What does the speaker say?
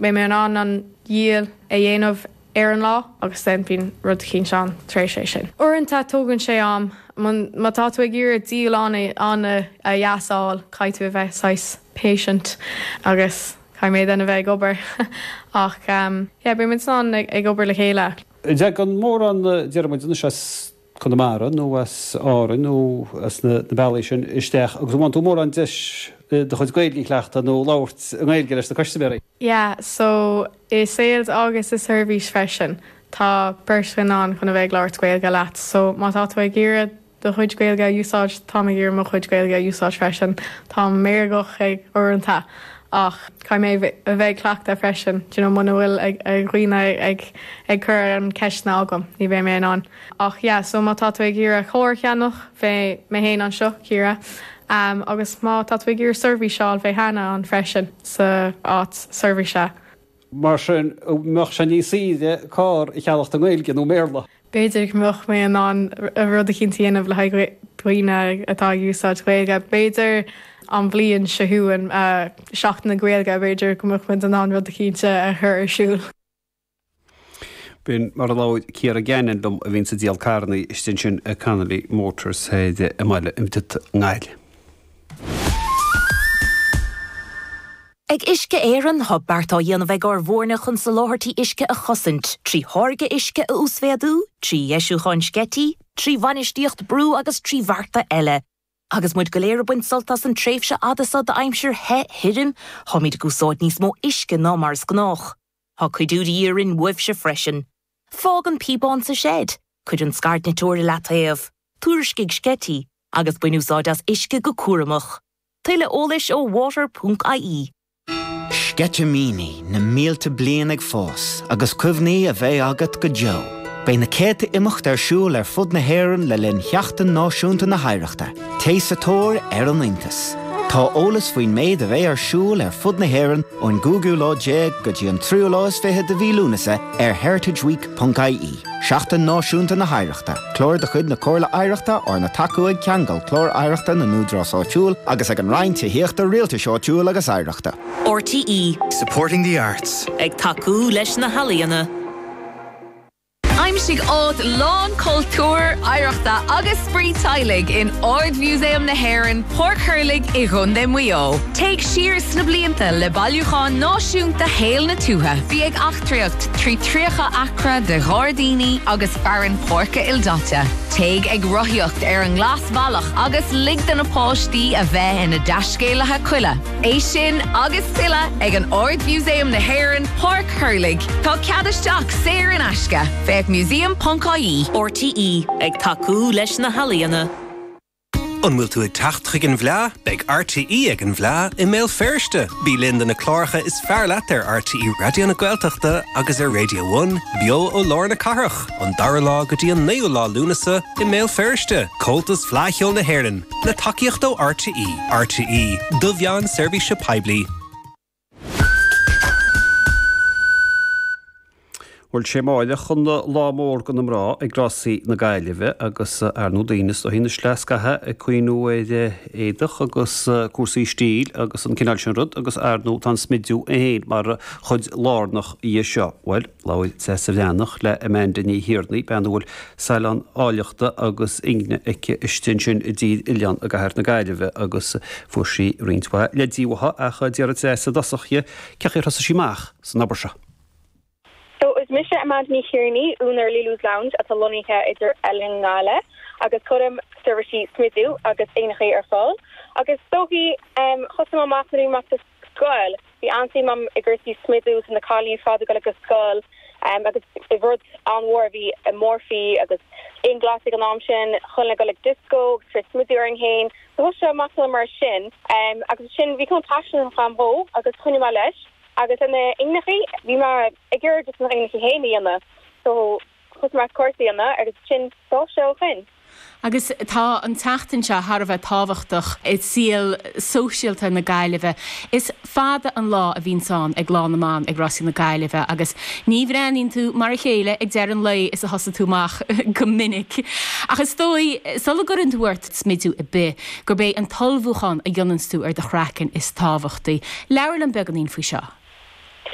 mé mé an díal a dhéanamh ar an lá agus den bín rud cín seán trééis sé sin. Uanta tógann sé am má tá tú ag gír díal anna a dheasáil caiitú a bheith 6 patient agus cai méid an a bheith gobar ach bí mit ná ag gobar le chéile. Ide an mór an dearmid se chunamara nó as áran nó as na bailí sin isteach agus bhain tú mór an deis de chuid gaidlí leachta nó láirt an ghilge leis na caiistebeir. Yeah, so is sales agus is service freisin tá persin an chun a bheith láirt gailge leat, so má tá tú ag gíire do chuid gailge úsáid tá a gír mo chuid gailge úsáid freisin tá mé goch ag orintanta. Ach, cai mé a bheith cleachta freisin, muna bhfuil ag roioine ag chur an ceisná agam, ní bheith mé an. Ach, so má tá tú ag gír a chóir cheannach bheith mé héin an seo círa, agus má tá tú ag gír service seáil bheith hena an freisin sa áit service se. Mar sin meach se níos síide cá i chealacht an ghilge nó méla. Beidir meach mé an rud a cinntíanamh le roioine atá úsáid gailge. Beidir an bblion sehuaan seach na gailge beidir gomach mu an rud a cínte a thur siúil. Bhín mar láid cíar a gceann dom a bhín sa díal carnaí istin sin a Connolly Motors héide a maiile imtit ngáil. Ag isce éan tha beartá dhéanamh ag bhórna chun sa láthirtí isce a chosint, trí tháirge isce a úsfeadú, trí eisiú chun scetí, trí bhainisteocht brú agus trí bharta eile. Agus muid go léir buint soltas an tréimhse adasa de aimsir hirim, tha míid gúsáid níos mó isce ná mars gnách. Tha chuidúí írin uibhse freisin. Fág an píbán sa shed, chuid an scart na tóir le taobh, tuairiscigh scetí, agus buin úsáid as isce go cuaramach. Tuile ólais ó water.ie. Skete míní na mílte blian ag fós, agus cuimhní a bheith agat go Joe. Bei na céite imimecht siúil fud na héireann le linn cheachtain náisiúnta na haireachta, tééis a tóir an intas. Tá ólas faoin méid a bheith siúil fud na héireann ón Google lá déag go dtí an 3 fithe de bhí lúnasa heritageweek.ie. Seachtain náisiúnta na haireachta, clór de chud na cóirla aireachta or na tacuig ceangal clór aireachta na núdrásáitiúil agus ag an roinnte hiochta rialta seáitiúil agus aireachta. RTE. Supporting the arts. Ag taú leis na halaíana. Aimsigh áit lán cultúr aireachta agus sprí tailig in Ard Museum na Héireann, Port Hurlig I Ghunde Muo. Take siar sna blianta le bailiúchán náisiúnta héal na tútha. Bhí ag achtraíocht trí tríocha acra de Ghardíní agus fearan Porca Ildata. Take ag rothíocht an glas ballach agus ligdan na páistí a bheith ina deiscéalathe cuile. É sin agus tuile ag an Ard Museum na Héireann, Port Hurlig. Tá ceadisteach séir in aisce. Museum.ie. RTE ag taú leis na halaíana. An bhfuil tú ag tacht chuig an bhleá, beag RTE ag an bhleá I mail firste. Bí Linda na clárcha is fear leat RTE radio na Gaeltachta agus Radio 1, bio ó lár na carach. An dar lá go dtí an 9 lá lúnasa I mail firste. Coltas flaithil na Héireann, na takeíocht ó RTE. RTE, do bhean service peibli. Bhfuil sé máile chun lámór go rá ag grasí na gaiileh agus arnú daoine ó hína sleascathe a cuiinú éadach agus cuasaí stíl agus an cinál sin rud agus arnú tan smidú a héad mar chud lárnach í seo. Well, láid sa bheannach le amenda ní hirirnaí ben bhfuil saolan áileachta agus ingne aice istin sin I díad Ilian a gahar na gaiileh agus fuaí rintha le díhatha a chu dearad sa dasachie ceachir thosa síach san nabar seo. Misha Amandni Hierney, Unar Lilu's Lounge at Alonica idir Ellen Nala, agus Kodam Service Smithu, agus Einachai Fall, agus Sohi, Hosama Matri Matas Skull, the Auntie Mum Igursi Smithus and the Colleen Father Gullica Skull, agus Iverts on Warby, Morphe, agus in Glassig and Omshin, Hulnagullic Disco, Tris Smithu Hain, the Hosha Matal Marshin, agus Shin Vicon Passion from Ho, agus Hunimalesh. Agus in the Ingnachi, we mar a girl just not Ingnachi Haney on the so who's my coursey on that, agus chin social fin. Agus tá an teachtain se har bheith táhachtach is síl socialta na gaiileh. Is fada an lá a bhín san ag lá naán ag rasí na gaiileh agus ní bhreanín tú mar chéile ag dear an lei is a hosa túach go minic. Agus dói sala gur an dúirt smidú I be, gur bé an talbhúchan a dionans tú ar de chracan is táhachtaí. Leir an beganín faoi seo.